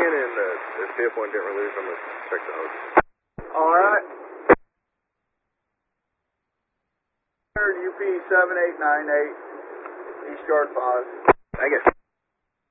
in, and the fifth one didn't release. I'm going to check the hose. All right. UP 7898, East Yard 5. I guess.